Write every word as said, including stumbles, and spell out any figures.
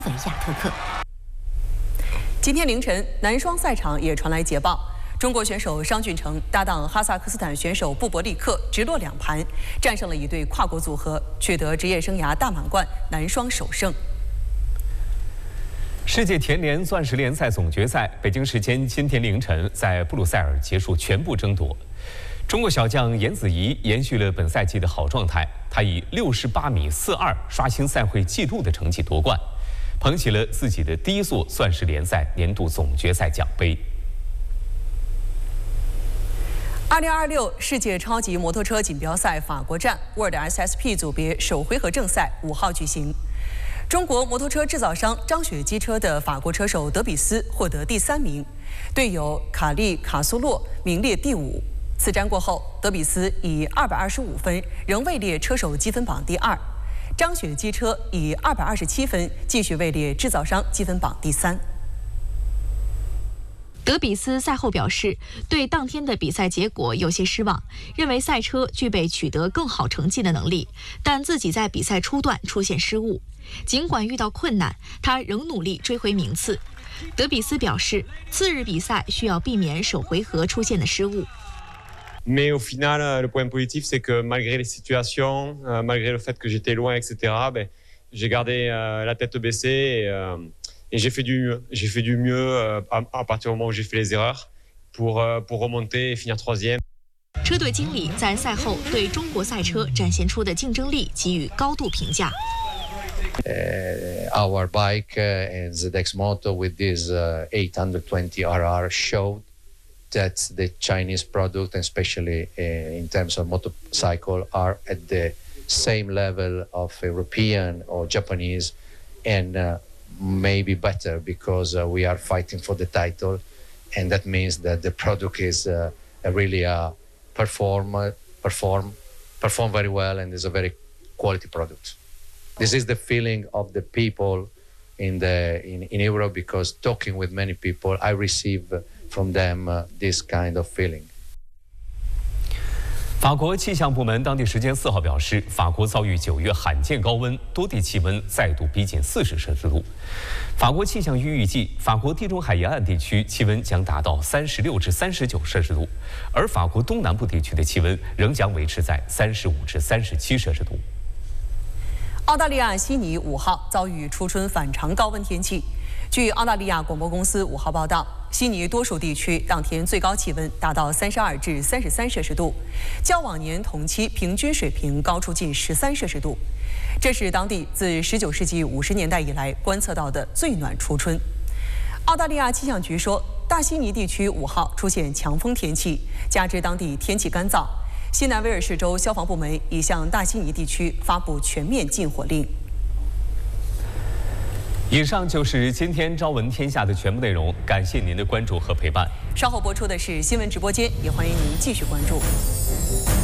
维亚特克。 今天凌晨，男双赛场也传来捷报，中国选手商俊成搭档哈萨克斯坦选手布伯利克直落两盘，战胜了一对跨国组合，取得职业生涯大满贯男双首胜。 世界田联钻石联赛总决赛，北京时间今天凌晨在布鲁塞尔结束全部争夺。中国小将颜子怡延续了本赛季的好状态，她以六十八米四二刷新赛会纪录的成绩夺冠，捧起了自己的第一座钻石联赛年度总决赛奖杯。 二零二六世界超级摩托车锦标赛法国站 World S S P 组别首回合正赛五号举行。 中国摩托车制造商张雪机车的法国车手德比斯获得第三名，队友卡利卡苏洛名列第五。此战过后，德比斯以二百二十五分仍位列车手积分榜第二，张雪机车以二百二十七分继续位列制造商积分榜第三。 德比斯赛后表示，对当天的比赛结果有些失望，认为赛车具备取得更好成绩的能力，但自己在比赛初段出现失误。尽管遇到困难，他仍努力追回名次。德比斯表示，次日比赛需要避免首回合出现的失误。 Mais au final, le point positif, c'est que malgré les situations, euh, malgré le fait que j'étais loin, et cetera, ben, j'ai gardé euh, la tête baissée et, euh, et j'ai fait du mieux. J'ai fait du mieux euh, à, à partir du moment où j'ai fait les erreurs pour, euh, pour remonter et finir troisième. 车队经理在赛后对中国赛车展现出的竞争力给予高度评价。 Uh, our bike uh, and the Dexmoto with this uh, eight twenty R R showed that the Chinese product, and especially uh, in terms of motorcycle, are at the same level of European or Japanese, and uh, maybe better because uh, we are fighting for the title, and that means that the product is uh, a really uh, perform, perform, perform very well, and is a very quality product. This is the feeling of the people in the in, in Europe, because talking with many people, I receive from them uh, this kind of feeling. 法国气象部门当地时间四号表示，法国遭遇九月罕见高温，多地气温再度逼近四十摄氏度。法国气象局预计，法国地中海沿岸地区气温将达到三十六至三十九摄氏度，而法国东南部地区的气温仍将维持在三十五至三十七摄氏度。 澳大利亚悉尼五号遭遇初春反常高温天气。据澳大利亚广播公司五号报道，悉尼多数地区当天最高气温达到三十二至三十三摄氏度，较往年同期平均水平高出近十三摄氏度。这是当地自十九世纪五十年代以来观测到的最暖初春。澳大利亚气象局说，大悉尼地区五号出现强风天气，加之当地天气干燥。 西南威尔士州消防部门已向大悉尼地区发布全面禁火令。 以上就是今天《朝闻天下》的全部内容，感谢您的关注和陪伴。 稍后播出的是新闻直播间，也欢迎您继续关注。